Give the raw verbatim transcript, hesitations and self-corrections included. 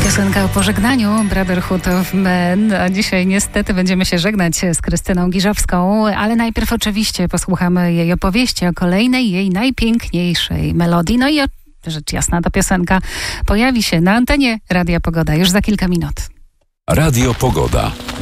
Piosenka o pożegnaniu Brotherhood of Men. A dzisiaj niestety będziemy się żegnać z Krystyną Giżowską, ale najpierw oczywiście posłuchamy jej opowieści o kolejnej jej najpiękniejszej melodii. No i o, rzecz jasna, ta piosenka pojawi się na antenie Radia Pogoda już za kilka minut. Radio Pogoda.